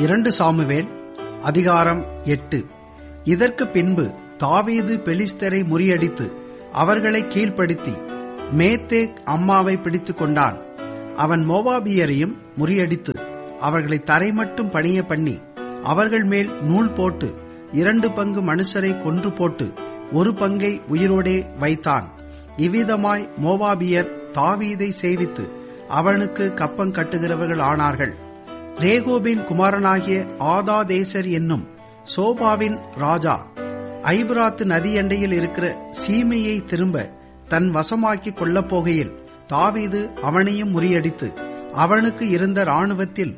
2 Samuel அதிகாரம் 8. இதற்கு பின்பு தாவீது பெலிஸ்தரை முறியடித்து அவர்களை கீழ்ப்படுத்தி மேத்தேக் அம்மாவை பிடித்துக் கொண்டான். அவன் மோவாபியரையும் முறியடித்து அவர்களை தரைமட்டும் பணிய பண்ணி அவர்கள் மேல் நூல் போட்டு 2 பங்கு மனுஷரை கொன்று போட்டு 1 பங்கை உயிரோடே வைத்தான். இவ்விதமாய் மோவாபியர் தாவீதை சேவித்து அவனுக்கு கப்பம் கட்டுகிறவர்கள் ஆனார்கள். ரேகோபின் குமாரனாகிய ஆதாதேசர் என்னும் சோபாவின் ராஜா ஐபிராத்து நதியண்டையில் இருக்கிற சீமையை திரும்ப தன் வசமாக்கிக் கொள்ளப் போகையில் தாவீது அவனையும் முறியடித்து அவனுக்கு இருந்த இராணுவத்தில்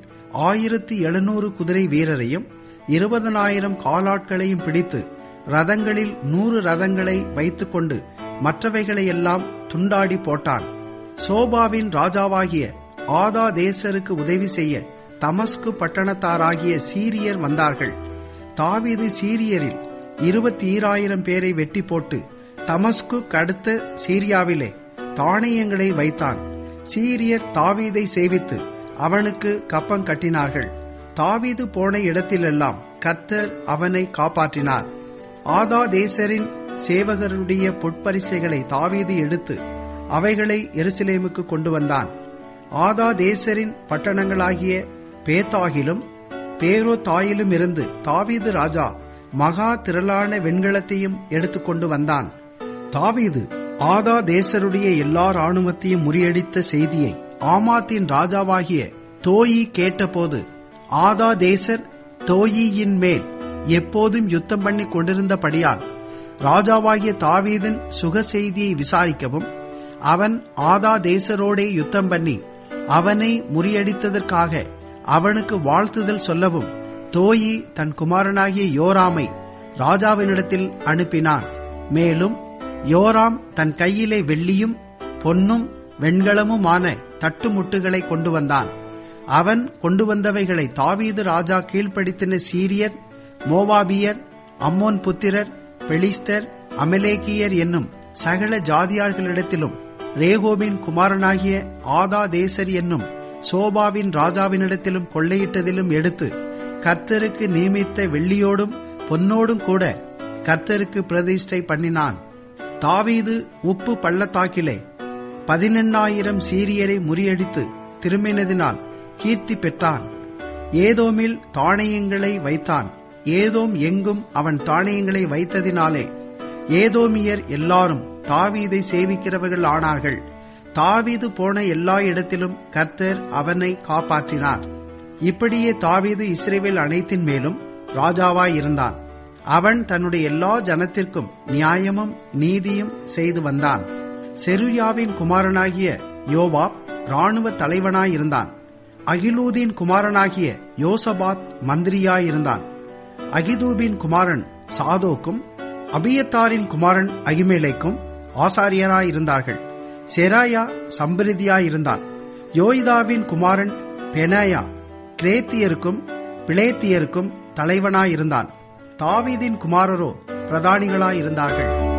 1700 குதிரை வீரரையும் 20,000 காலாட்களையும் பிடித்து ரதங்களில் 100 ரதங்களை வைத்துக்கொண்டு மற்றவைகளையெல்லாம் துண்டாடி போட்டான். சோபாவின் ராஜாவாகிய ஆதாதேசருக்கு உதவி செய்ய தமஸ்கு பட்டணத்தாராகிய சீரியர் வந்தார்கள். தாவீது சீரியரில் 22,000 பேரை வெட்டி போட்டு தமஸ்கு அடுத்த சீரியாவிலே தானியங்களை வைத்தான். சீரியர் தாவீதை சேவித்து அவனுக்கு கப்பம் கட்டினார்கள். தாவீது போன இடத்திலெல்லாம் கர்த்தர் அவனை காப்பாற்றினார். ஆதாதேசரின் சேவகருடைய பொற்பரிசைகளை தாவீது எடுத்து அவைகளை எருசலேமுக்கு கொண்டு வந்தான். ஆதாதேசரின் பட்டணங்களாகிய பேத்தாகிலும் பேரோத்தாயிலும் இருந்து தாவீது ராஜா மகா திரளான வெண்கலத்தையும் எடுத்துக்கொண்டு வந்தான். தாவீது ஆதாதேசருடைய எல்லா இராணுவத்தையும் முறியடித்த செய்தியை ஆமாத்தின் ராஜாவாகிய தோயி கேட்டபோது ஆதாதேசர் தோயியின் மேல் எப்போதும் யுத்தம் பண்ணி கொண்டிருந்தபடியால் ராஜாவாகிய தாவீதின் சுக செய்தியை விசாரிக்கவும் அவன் ஆதாதேசரோடே யுத்தம் பண்ணி அவனை முறியடித்ததற்காக அவனுக்கு வாழ்த்துதல் சொல்லவும் தோயி தன் குமாரனாகிய யோராமை ராஜாவினிடத்தில் அனுப்பினான். மேலும் யோராம் தன் கையிலே வெள்ளியும் பொன்னும் வெண்கலமுமான தட்டுமுட்டுகளை கொண்டு வந்தான். அவன் கொண்டு வந்தவைகளை தாவீது ராஜா கீழ்ப்படுத்தின சீரியர், மோவாபியர், அம்மோன் புத்திரர், பெலிஸ்தர், அமலேக்கியர் என்னும் சகல ஜாதியார்களிடத்திலும் ரேகோபின் குமாரனாகிய ஆதாதேசர் என்னும் சோபாவின் ராஜாவினிடத்திலும் கொள்ளையிட்டதிலும் எடுத்து கர்த்தருக்கு நியமித்த வெள்ளியோடும் பொன்னோடும் கூட கர்த்தருக்கு பிரதிஷ்டை பண்ணினான். தாவீது உப்பு பள்ளத்தாக்கிலே 18,000 சீரியரை முறியடித்து திரும்பினதினால் கீர்த்தி பெற்றான். ஏதோமில் தானியங்களை வைத்தான். ஏதோம் எங்கும் அவன் தானியங்களை வைத்ததினாலே ஏதோமியர் எல்லாரும் தாவீதை சேவிக்கிறவர்கள் ஆனார்கள். தாவீது போன எல்லா இடத்திலும் கர்த்தர் அவனை காப்பாற்றினார். இப்படியே தாவீது இஸ்ரவேல் அனைத்தின் மேலும் ராஜாவாயிருந்தான். அவன் தன்னுடைய எல்லா ஜனத்திற்கும் நியாயமும் நீதியும் செய்து வந்தான். செருயாவின் குமாரனாகிய யோவாப் இராணுவ தலைவனாயிருந்தான். அகிலூதின் குமாரனாகிய யோசபாத் மந்திரியாயிருந்தான். அகிதூபின் குமாரன் சாதோக்கும் அபியத்தாரின் குமாரன் அகிமேலைக்கும் ஆசாரியராயிருந்தார்கள். செராயா சம்பிரதியாயிருந்தான். யோய்தாவின் குமாரன் பெனாயா கிரேத்தியருக்கும் பிளேத்தியருக்கும் தலைவனாயிருந்தான். தாவீதின் குமாரரோ பிரதானிகளாயிருந்தார்கள்.